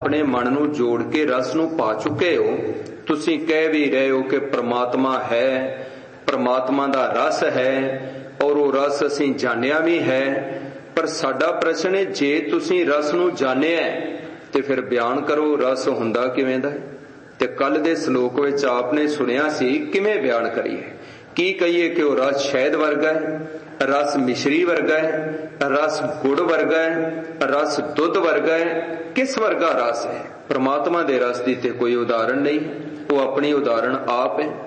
अपने मन नूं जोड़ के रस नूं पा चुके हो। तुसीं कह भी रहे हो कि परमात्मा है, परमात्मा दा रस है और वो रस असीं जानिया भी है। पर साडा प्रश्न है, जे तुसीं रस नूं जानिया ते फिर बयान करो रस हुंदा किवें दा है। ते कल दे श्लोक विच आपने सुनिया सी, किवें बयान करिए, की कहिए कि वो रस शहद वर्गा है, रस मिश्री वर्गा है, रस गुड़ वर्गा है, रस दुध वर्गा है, किस वर्गा रस है। परमात्मा दे रस दी ते कोई उदाहरण नहीं, वो अपनी उदाहरण आप है।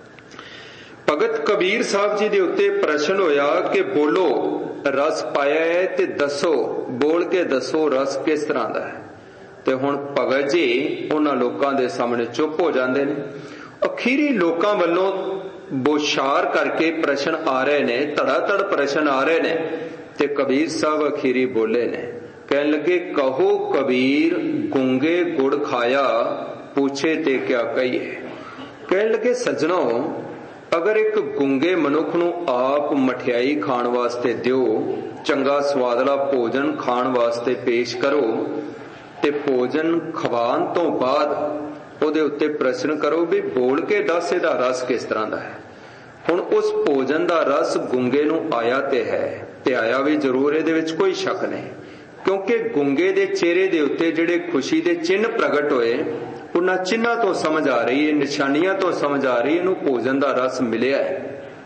भगत कबीर साहब जी दे उत्ते प्रश्न होया कि बोलो रस पाया है ते दसो, बोल के दसो रस किस तरह दा है। ते हुण भगत जी उन्हां लोकां दे सामने चुप हो जांदे ने। अखीरी लोकां वल्लों बोछार करके प्रश्न आ रहे ने, धड़ाधड़ प्रश्न आ रहे ने, ते कबीर साहब अखीरी बोले ने, कहने लगे कहो कबीर गूंगे गुड़ खाया, पूछे ते क्या कहिए। कहने लगे सज्जनों, अगर एक गूंगे मनुख नूं आप मठियाई खाण वास्ते दिओ, चंगा स्वादला भोजन खाण वास्ते पेश करो, ते भोजन खवाण तो बाद उहदे उत्ते प्रश्न करो भी बोल के दस इहदा रस किस तरह दा है। हुण उस भोजन दा रस गूंगे नूं आया ते है, ते आया भी जरूर, इहदे विच कोई शक नहीं, क्योंकि गूंगे दे चेहरे दे उत्ते जिहड़े खुशी दे चिन्ह प्रगट होए, उन्हां चिन्हां तो समझ आ रही है, निशानियां तो समझ आ रही है, इहनूं भोजन दा रस मिलिया है।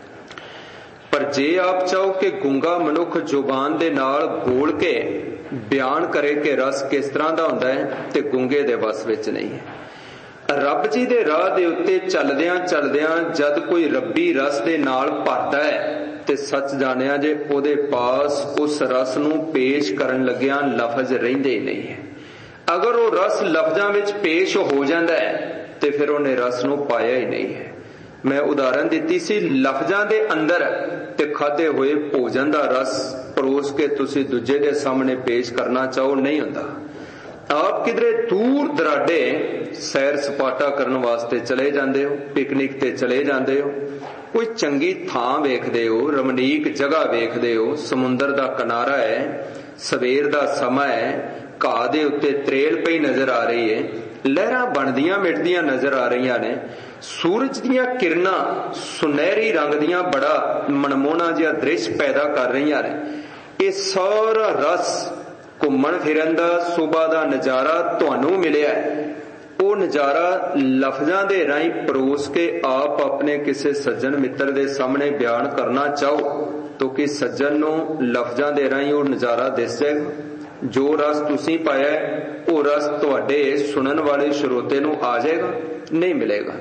पर जे आप चाहो कि गूंगा मनुख जुबान दे नाल बोल के बयान करे कि रस किस तरह दा हुंदा है, ते गूंगे दे वस विच नहीं है। रब जी दे राह दे उत्ते चलदियां चलदियां जद कोई रब्बी रस दे नाल भरदा है, ते सच जानिया जे ओदे पास उस रस नूं पेश करन लग्गियां लफज रहिंदे ही नहीं है। अगर वो रस लफजां विच पेश हो जांदा है ते फिर उहने रस नूं पाया ही नहीं है। मैं उदाहरण दित्ती सी, लफजां दे अंदर ते खाधे होए भोजन दा रस परोस के तुसीं दूजे दे सामने पेश करना चाहो, नहीं हुंदा। आप किधरे दूर दराडे सैर सपाटा करन वास्ते चले जांदे हो, पिकनिक ते चले जांदे हो, कोई चंगी थां वेखदे हो, रमणीक जगह वेखदे हो, समुंदर दा किनारा है, सवेर दा समा है, घाह दे उत्ते त्रेल पई नजर आ रही है, लहरां बनदियां मिटदियां नजर आ रही ने, सूरज दियां किरणां सुनहरी रंग दियां बड़ा मनमोहना जिहा दृश्य पैदा कर रही ने। ये सारा रस घुम्मण फिरन दा सुबह दा नजारा तुहानू मिलिया है, वो नजारा लफजां दे राहीं परोस के आप अपने किसी सज्जन मित्र दे सामने बयान करना चाहो तो कि सज्जन नू लफजां दे राहीं वो नजारा दिस जाएगा। जो रस तुसीं पाया है वो रस तुहाडे सुनन वाले श्रोते नू आ जाएगा, नहीं मिलेगा।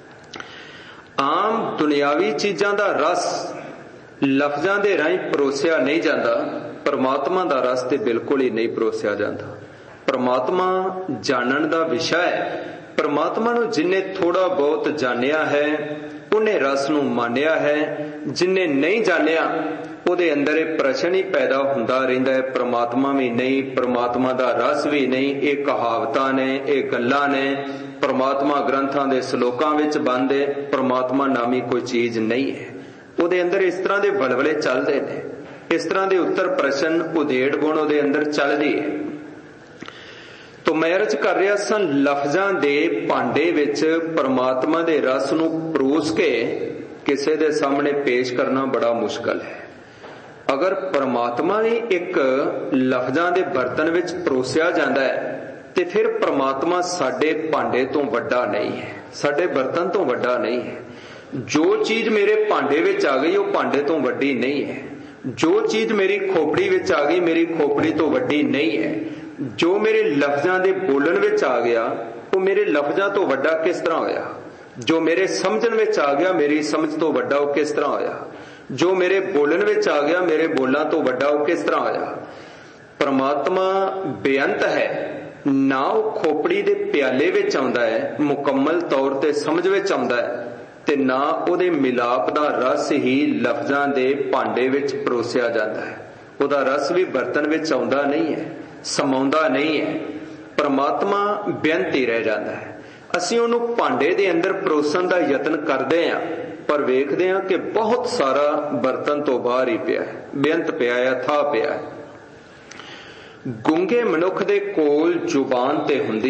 आम दुनियावी चीजां दा रस लफजां दे राहीं परोसिया नहीं जांदा, परमात्मा दा रस ते बिल्कुल ही नहीं परोसिया जांदा। परमात्मा जानन दा विषय है। परमात्मा नू जिन्ने थोड़ा बहुत जानिया है उन्हें रस नू मानिया है, जिन्ने नहीं जानिया ਉਹਦੇ अंदर ਇਹ प्रश्न ही पैदा ਹੁੰਦਾ ਰਹਿੰਦਾ है, परमात्मा भी नहीं, परमात्मा ਦਾ रस भी नहीं। ਇਹ ਕਹਾਵਤਾਂ ਨੇ, ਇਹ ਗੱਲਾਂ ਨੇ, परमात्मा ग्रंथां ਦੇ ਸ਼ਲੋਕਾਂ ਵਿੱਚ ਬੰਦ ਹੈ, परमात्मा नामी कोई चीज नहीं है। ਉਹਦੇ अंदर इस तरह ਦੇ ਬਲਬਲੇ ਚੱਲਦੇ ਨੇ, इस तरह ਦੇ ਉੱਤਰ प्रश्न ਉਧੇੜ ਬੁਣ ਉਹਦੇ अंदर ਚੱਲਦੀ है। तो मैं अर्ज कर रहा सन, लफजां दे भांडे विच परमात्मा दे रस नू परोस के किसी दे सामने पेश करना बड़ा मुश्किल है। अगर परमात्मा ही एक लफजां दे बर्तन विच परोसिया जांदा है ते फिर परमात्मा साडे भांडे तो वड्डा नहीं है, साडे बर्तन तो वड्डा नहीं है। जो चीज मेरे भांडे विच आ गई वो भांडे तो वड्डी नहीं है, जो चीज मेरी खोपड़ी विच आ गई मेरी खोपड़ी तो वड्डी नहीं है। जो मेरे लफजां दे बोलण विच आ गया वो मेरे लफजां तो वड्डा किस तरह होया। जो मेरे समझण विच आ गया मेरी समझ तो वड्डा वो किस तरह होया। जो मेरे बोलण विच आ गया मेरे बोलण तो वड्डा वो किस तरह होया। परमात्मा बेअंत है, ना वो खोपड़ी दे प्याले विच आउंदा है, मुकम्मल तौर ते समझ विच आउंदा है, ते ना उहदे मिलाप दा रस ही लफजां दे भांडे विच परोसिया जांदा है। उहदा रस भी बर्तन विच आउंदा नहीं है, समाउंदा नहीं है। परमात्मा बेअंत ही रह जाता है। असीं उहनूं भांडे दे अंदर परोसन दा यतन करदे हां पर वेखदे हां कि बहुत सारा बर्तन तो बाहर ही पिया है, बेअंत पिया है, था पिया है। गूंगे मनुख दे कोल जुबान ते हुंदी